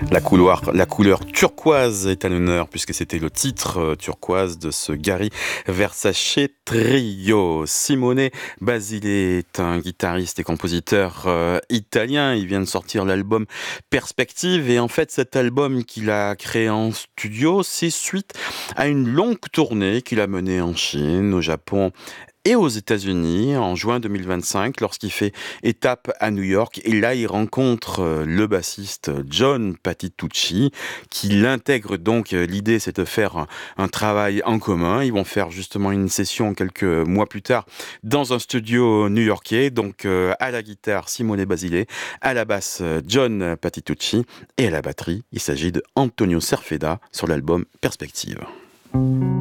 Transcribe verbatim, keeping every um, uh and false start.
La couleur, la couleur turquoise est à l'honneur puisque c'était le titre euh, turquoise de ce Gary Versace Trio. Simone Basile est un guitariste et compositeur euh, italien. Il vient de sortir l'album Perspective et en fait cet album qu'il a créé en studio, c'est suite à une longue tournée qu'il a menée en Chine, au Japon et aux États-Unis en juin deux mille vingt-cinq lorsqu'il fait étape à New York. Et là, il rencontre euh, le bassiste John Patitucci qui l'intègre donc. euh, L'idée, c'est de faire un, un travail en commun. Ils vont faire justement une session quelques mois plus tard dans un studio new-yorkais. Donc euh, à la guitare, Simone Basile, à la basse, euh, John Patitucci et à la batterie, il s'agit de Antonio Serfeda sur l'album Perspective.